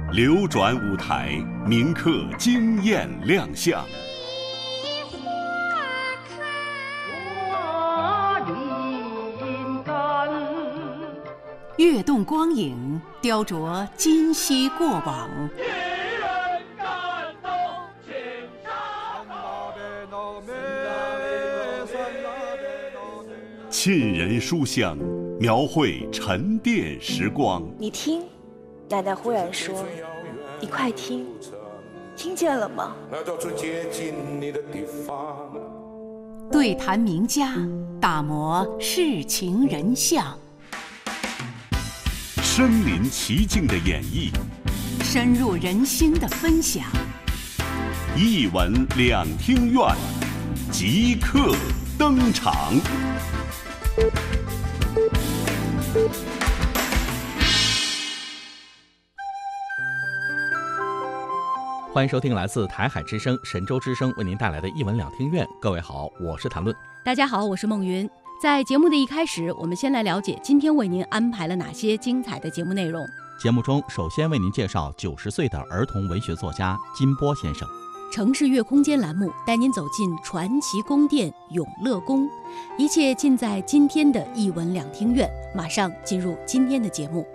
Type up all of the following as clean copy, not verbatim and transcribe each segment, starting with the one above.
流转舞台，铭刻惊艳亮相。 跃动光影，雕琢今昔过往。 沁人书香，描绘沉淀时光。 你听，奶奶忽然说：“你快听，听见了吗？” 对谈名家，打磨世情人相。 身临其境的演绎， 深入人心的分享。 一闻两厅院，即刻登场。 欢迎收听来自台海之声、神州之声为您带来的一闻两厅院。各位好，我是谭论。 大家好，我是孟云。在节目的一开始，我们先来了解今天为您安排了哪些精彩的节目内容。 节目中首先为您介绍90岁的儿童文学作家金波先生。 城市月空间栏目带您走进传奇宫殿永乐宫，一切尽在今天的一闻两厅院。马上进入今天的节目。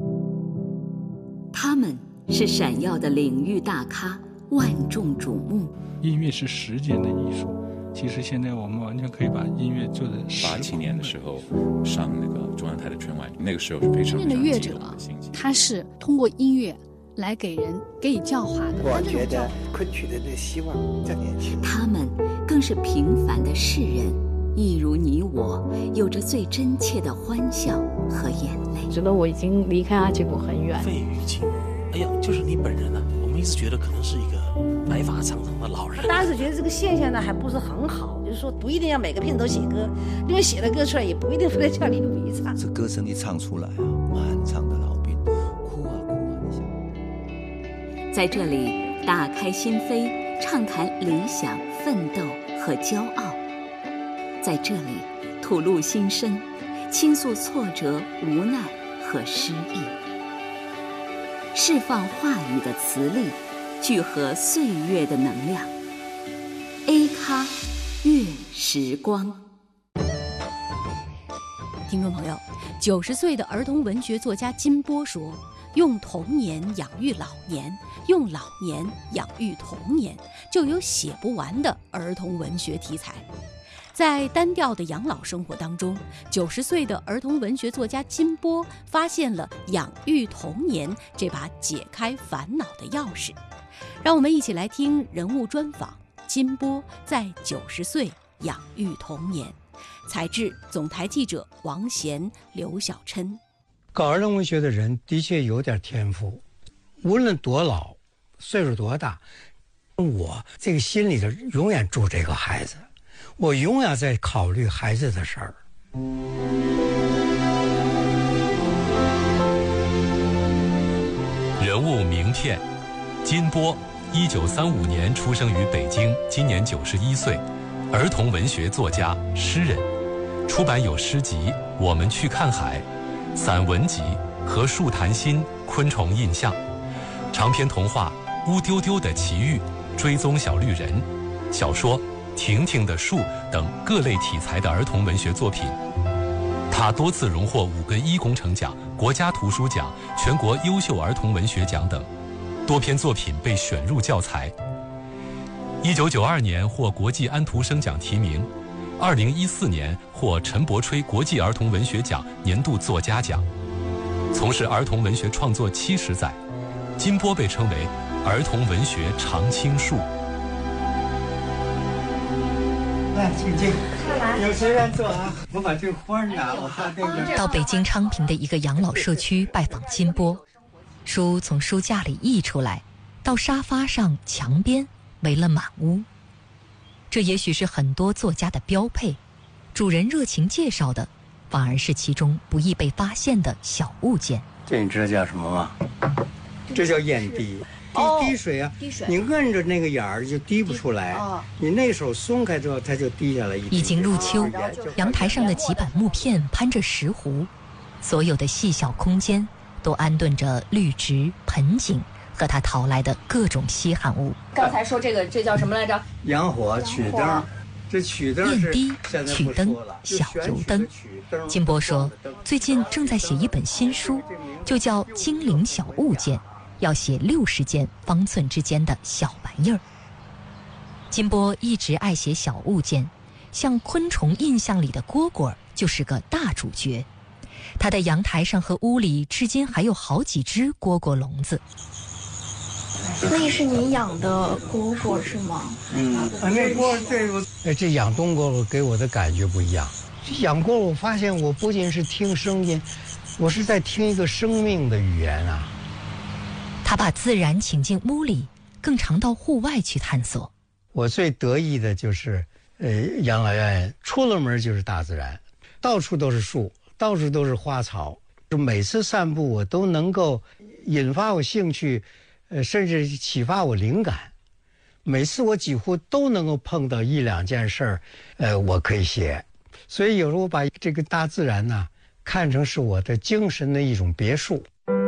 他们是闪耀的领域大咖，万众瞩目。 音乐是时间的艺术，其实现在我们完全可以把音乐做的。 87年的时候上那个中央台的春晚，那个时候是非常音乐的乐者，他是通过音乐来给予教化的。 我觉得昆曲的希望在年轻。 他们更是平凡的世人，一如你我，有着最真切的欢笑和眼泪。 觉得我已经离开阿吉谷很远。 费玉清，哎呀，就是你本人啊！我们一直觉得可能是一个白发苍苍的老人。 当时觉得这个现象呢还不是很好，就是说不一定要每个片都写歌，因为写了歌出来也不一定非得叫李鲁一唱。 这歌声一唱出来啊，满场的老兵哭啊哭啊！你想， 在这里打开心扉，畅谈理想、奋斗和骄傲；在这里吐露心声，倾诉挫折、无奈和失意，释放话语的磁力，聚合岁月的能量。A 咖乐时光。 听众朋友，90岁的儿童文学作家金波说：“用童年养育老年，用老年养育童年，就有写不完的儿童文学题材。”在单调的养老生活当中，90岁的儿童文学作家金波发现了养育童年这把解开烦恼的钥匙。让我们一起来听人物专访，金波在90岁养育童年。采制总台记者王贤、刘小琛。 搞儿童文学的人的确有点天赋，无论多老，岁数多大，我这个心里头永远住这个孩子，我永远在考虑孩子的事儿。 人物名片：金波，1935年出生于北京，今年91岁，儿童文学作家、诗人，出版有诗集《我们去看海》、散文集《和树谈心》、《昆虫印象》，长篇童话《乌丢丢的奇遇》、《追踪小绿人》，小说《婷婷的树》等各类题材的儿童文学作品。他多次荣获5个一工程奖、国家图书奖、全国优秀儿童文学奖等，多篇作品被选入教材。1992年获国际安徒生奖提名，2014年获陈伯吹国际儿童文学奖年度作家奖。从事儿童文学创作70载，金波被称为儿童文学常青树。 来，请进，有谁来坐啊？我把这花拿，我看那个。 到北京昌平的一个养老社区拜访金波，书从书架里溢出来，到沙发上、墙边围了满屋。这也许是很多作家的标配，主人热情介绍的，反而是其中不易被发现的小物件。 这你知道叫什么吗？这叫眼滴。滴水啊，你摁着那个眼儿就滴不出来，你那手松开之后它就滴下来一滴。 已经入秋，阳台上的几板木片攀着石斛，所有的细小空间都安顿着绿植、盆景和他淘来的各种稀罕物。 刚才说这叫什么来着？ 洋火、曲灯。这曲灯是砚滴、曲灯、小油灯。金波说，最近正在写一本新书，就叫《精灵小物件》，要写60件方寸之间的小玩意儿。金波一直爱写小物件，像昆虫印象里的蝈蝈就是个大主角。他的阳台上和屋里至今还有好几只蝈蝈笼子。 那是你养的蝈蝈是吗？ 那这养冬蝈蝈给我的感觉不一样。养蝈蝈，我发现我不仅是听声音，我是在听一个生命的语言啊。 他把自然请进屋里，更常到户外去探索。 我最得意的就是养老院出了门就是大自然，到处都是树，到处都是花草。每次散步我都能够引发我兴趣，甚至启发我灵感。每次我几乎都能够碰到1、2件事儿，我可以写。所以有时候我把这个大自然呢，看成是我的精神的一种别墅。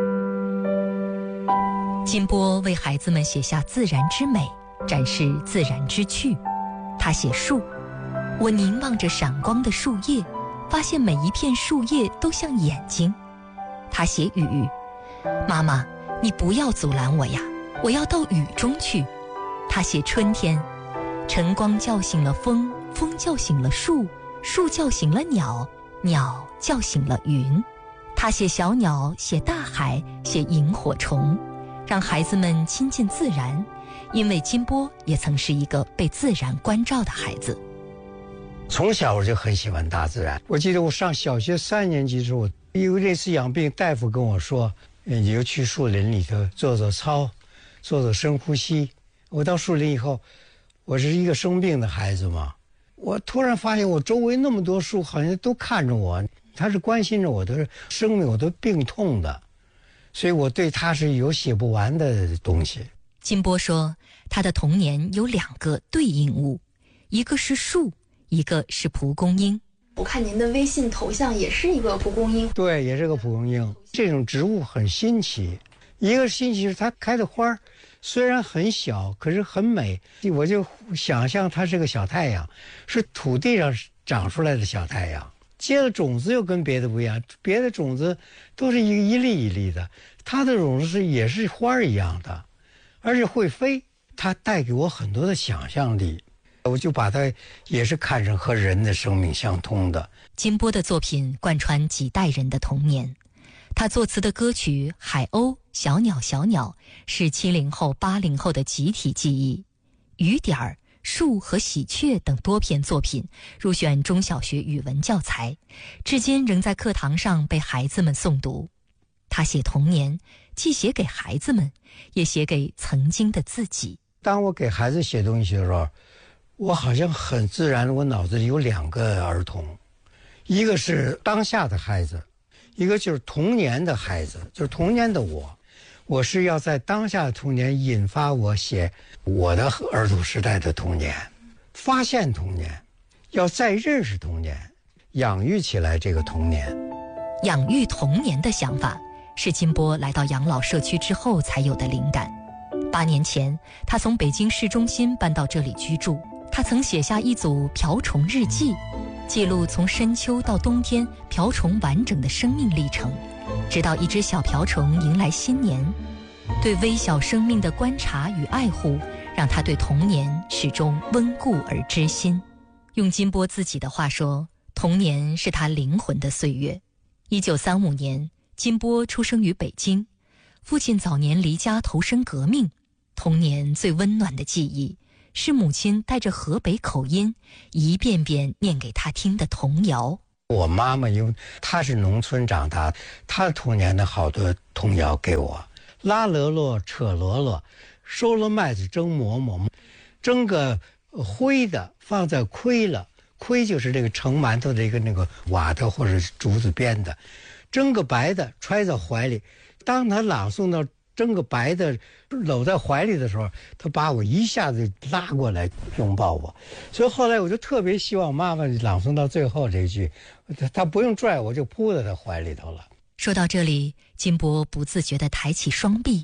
金波为孩子们写下自然之美，展示自然之趣。他写树，我凝望着闪光的树叶，发现每一片树叶都像眼睛。他写雨，妈妈，你不要阻拦我呀，我要到雨中去。他写春天，晨光叫醒了风，风叫醒了树，树叫醒了鸟，鸟叫醒了云。他写小鸟，写大海，写萤火虫，让孩子们亲近自然，因为金波也曾是一个被自然关照的孩子。 从小我就很喜欢大自然。我记得我上小学3年级的时候，因为这次养病，大夫跟我说，你就去树林里头做做操，做做深呼吸。我到树林以后，我是一个生病的孩子嘛，我突然发现我周围那么多树好像都看着我，他是关心着我的生命，我的病痛的，所以我对他是有写不完的东西。 金波说，他的童年有2个对应物，一个是树，一个是蒲公英。 我看您的微信头像也是一个蒲公英。 对，也是个蒲公英。这种植物很新奇，一个新奇是它开的花虽然很小，可是很美。我就想象它是个小太阳，是土地上长出来的小太阳。结了种子又跟别的不一样，别的种子都是一粒一粒的，它的种子也是花一样的，而且会飞。它带给我很多的想象力，我就把它也是看成和人的生命相通的。 金波的作品贯穿几代人的童年。他作词的歌曲《海鸥》《小鸟小鸟》是70后、80后的集体记忆。雨点儿、树和喜鹊等多篇作品入选中小学语文教材，至今仍在课堂上被孩子们诵读。他写童年，既写给孩子们，也写给曾经的自己。 当我给孩子写东西的时候，我好像很自然，我脑子里有2个儿童，一个是当下的孩子，一个就是童年的孩子，就是童年的我。我是要在当下的童年引发我写我的儿童时代的童年，发现童年，要再认识童年，养育起来这个童年。 养育童年的想法是金波来到养老社区之后才有的灵感。8年前，他从北京市中心搬到这里居住。他曾写下一组瓢虫日记，记录从深秋到冬天瓢虫完整的生命历程，直到一只小瓢虫迎来新年。对微小生命的观察与爱护，让他对童年始终温故而知新。用金波自己的话说，童年是他灵魂的岁月。1935年，金波出生于北京，父亲早年离家投身革命。童年最温暖的记忆是母亲带着河北口音一遍遍念给他听的童谣。 我妈妈因为她是农村长大，她的童年的好多童谣给我，拉箩箩扯箩箩，收了麦子蒸馍馍，蒸个灰的放在盔了，盔就是这个盛馒头的一个那个瓦的或者竹子编的，蒸个白的揣在怀里。当他朗诵到蒸个白的搂在怀里的时候，他把我一下子拉过来拥抱我。所以后来我就特别希望妈妈朗诵到最后这一句，他不用拽我就扑在他怀里头了。 说到这里，金波不自觉地抬起双臂，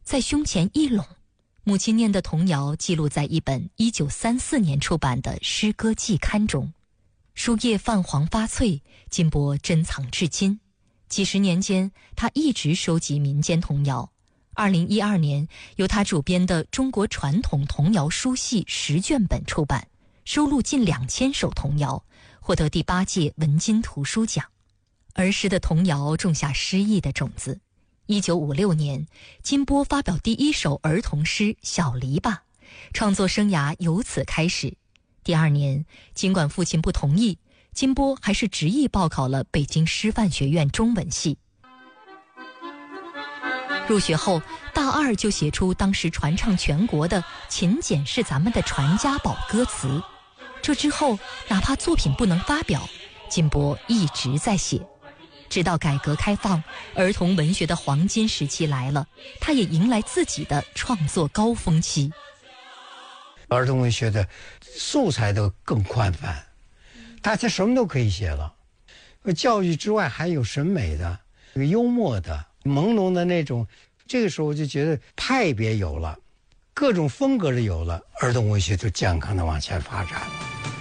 在胸前一拢，母亲念的童谣记录在一本1934年出版的诗歌季刊中。书页泛黄发脆，金波珍藏至今。几十年间，他一直收集民间童谣。2012年，由他主编的《中国传统童谣书系》10卷本出版，收录近2000首童谣，获得第8届文津图书奖。儿时的童谣种下诗意的种子。1956年，金波发表第1首儿童诗《小篱笆》，创作生涯由此开始。第2年，尽管父亲不同意，金波还是执意报考了北京师范学院中文系。入学后，大2就写出当时传唱全国的《勤俭是咱们的传家宝》歌词。这之后，哪怕作品不能发表，金波一直在写。直到改革开放，儿童文学的黄金时期来了，他也迎来自己的创作高峰期。 儿童文学的素材都更宽泛，大家什么都可以写了。教育之外还有审美的、幽默的、朦胧的那种。这个时候我就觉得派别有了，各种风格的有了，儿童文学就健康的往前发展了。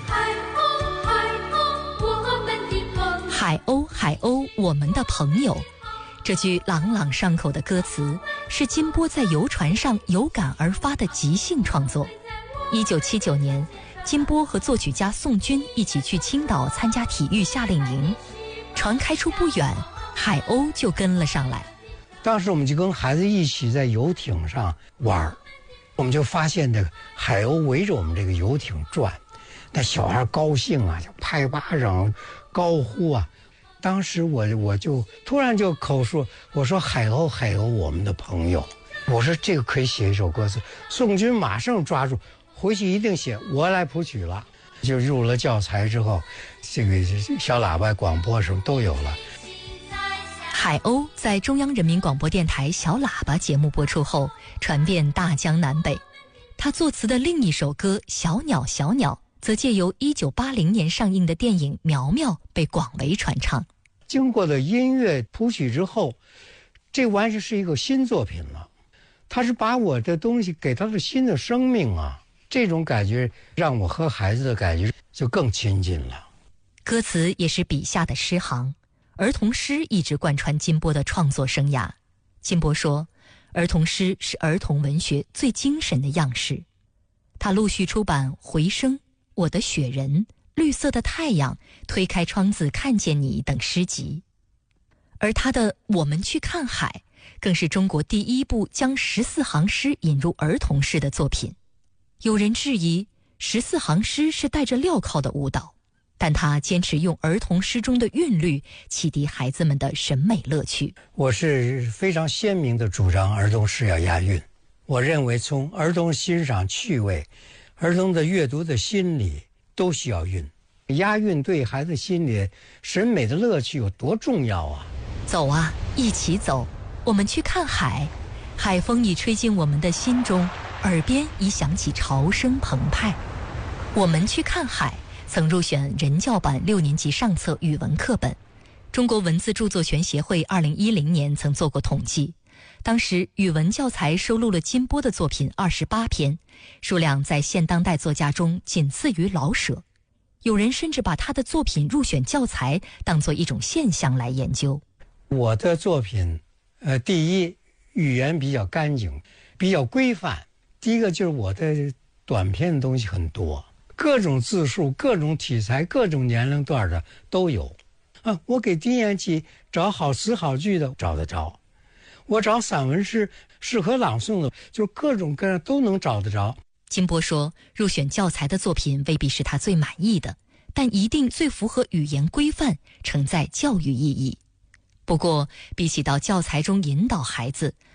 海鸥，海鸥，我们的朋友。这句朗朗上口的歌词是金波在游船上有感而发的即兴创作。1979年，金波和作曲家宋军一起去青岛参加体育夏令营，船开出不远，海鸥就跟了上来。 当时我们就跟孩子一起在游艇上玩，我们就发现这个海鸥围着我们这个游艇转，那小孩高兴啊，就拍巴掌、高呼啊。当时我就突然就口述，我说海鸥，海鸥，我们的朋友。我说这个可以写一首歌词。宋军马上抓住，回去一定写，我来谱曲了。就入了教材之后，这个小喇叭广播什么都有了。 海鸥在中央人民广播电台小喇叭节目播出后，传遍大江南北。他作词的另一首歌《小鸟小鸟》则借由1980年上映的电影《苗苗》被广为传唱。 经过了音乐谱曲之后，这完全是一个新作品了。他是把我的东西给他的新的生命啊，这种感觉让我和孩子的感觉就更亲近了。 歌词也是笔下的诗行，儿童诗一直贯穿金波的创作生涯。金波说，儿童诗是儿童文学最精神的样式。他陆续出版《回声》、《我的雪人》、《绿色的太阳》、《推开窗子看见你》等诗集。而他的《我们去看海》更是中国第一部将14行诗引入儿童诗的作品。有人质疑14行诗是带着镣铐的舞蹈，但他坚持用儿童诗中的韵律启迪孩子们的审美乐趣。 我是非常鲜明地主张儿童诗要押韵。我认为从儿童欣赏趣味、儿童的阅读的心理都需要韵。押韵对孩子心里审美的乐趣有多重要啊！ 走啊，一起走，我们去看海。海风已吹进我们的心中，耳边已响起潮声澎湃。我们去看海曾入选人教版6年级上册语文课本。中国文字著作权协会2010年曾做过统计，当时语文教材收录了金波的作品28篇，数量在现当代作家中仅次于老舍。有人甚至把他的作品入选教材当作一种现象来研究。 我的作品第一，语言比较干净，比较规范。第一个就是我的短篇的东西很多，各种字数、各种题材、各种年龄段的都有啊。我给低年级找好词好句的找得着，我找散文诗适合朗诵的，就是各种各样都能找得着。 金波说，入选教材的作品未必是他最满意的，但一定最符合语言规范，承载教育意义。不过，比起到教材中引导孩子，